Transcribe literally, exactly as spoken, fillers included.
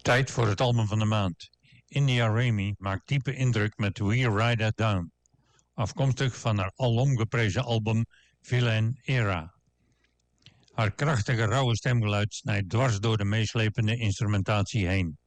Tijd voor het album van de maand. India Raymi maakt diepe indruk met We Ride That Down, afkomstig van haar alom geprezen album Villain Era. Haar krachtige rauwe stemgeluid snijdt dwars door de meeslepende instrumentatie heen.